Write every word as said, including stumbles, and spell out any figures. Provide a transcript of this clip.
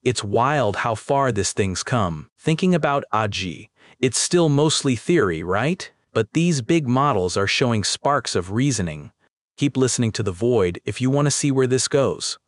It's wild how far this thing's come. Thinking about A G I, it's still mostly theory, right? But these big models are showing sparks of reasoning. Keep listening to The Void if you want to see where this goes.